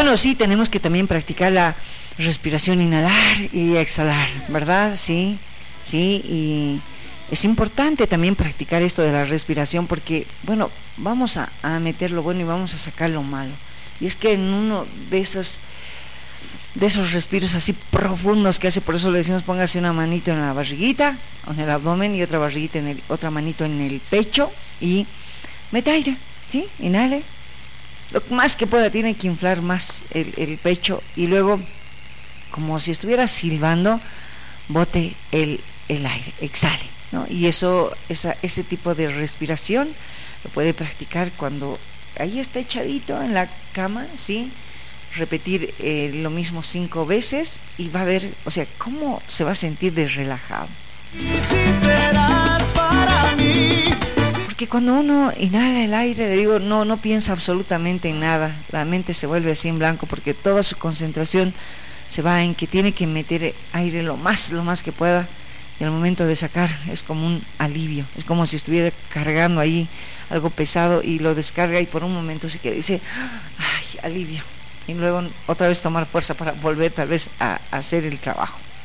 bueno, sí, tenemos que también practicar la respiración, inhalar y exhalar, ¿verdad? Sí, sí, y es importante también practicar esto de la respiración porque, bueno, vamos a meter lo bueno y vamos a sacar lo malo. Y es que en uno de esos respiros así profundos que hace, por eso le decimos póngase una manito en la barriguita, en el abdomen y otra manito en el pecho y meta aire, ¿sí? Inhale. Lo más que pueda, tiene que inflar más el pecho y luego, como si estuviera silbando, bote el aire, exhale, ¿no? Y ese tipo de respiración lo puede practicar cuando ahí está echadito en la cama, ¿sí? Repetir lo mismo 5 veces y va a ver, o sea, cómo se va a sentir de relajado. Y si serás para mí. Porque cuando uno inhala el aire, le digo, no piensa absolutamente en nada, la mente se vuelve así en blanco porque toda su concentración se va en que tiene que meter aire lo más que pueda, y al momento de sacar es como un alivio, es como si estuviera cargando ahí algo pesado y lo descarga y por un momento sí que dice, ay, alivio, y luego otra vez tomar fuerza para volver tal vez a hacer el trabajo.